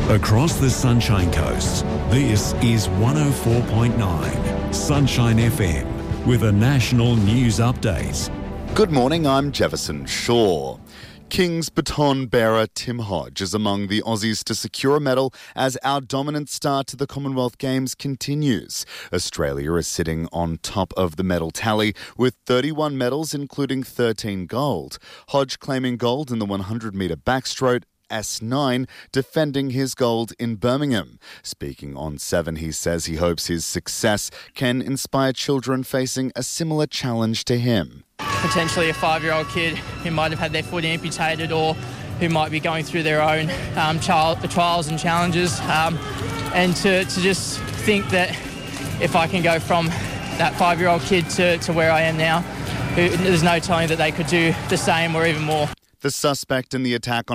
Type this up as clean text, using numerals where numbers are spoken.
Across the Sunshine Coast, this is 104.9 Sunshine FM with a national news update. Good morning, I'm Jefferson Shaw. King's baton bearer Tim Hodge is among the Aussies to secure a medal as our dominant start to the Commonwealth Games continues. Australia is sitting on top of the medal tally with 31 medals, including 13 gold. Hodge claiming gold in the 100-metre backstroke, S9, defending his gold in Birmingham. Speaking on 7, he says he hopes his success can inspire children facing a similar challenge to him. Potentially a 5-year-old kid who might have had their foot amputated or who might be going through their own trials and challenges. And to just think that if I can go from that 5-year-old kid to where I am now, there's no telling that they could do the same or even more. The suspect in the attack on